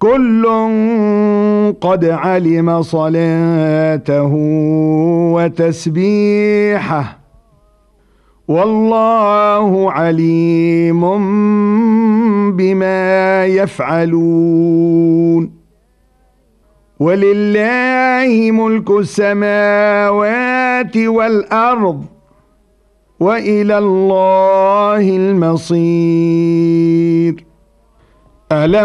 كل قد علم صلاته وتسبيحه والله عليم بما يفعلون ولله ملك السماوات والأرض وإلى الله المصير. ألم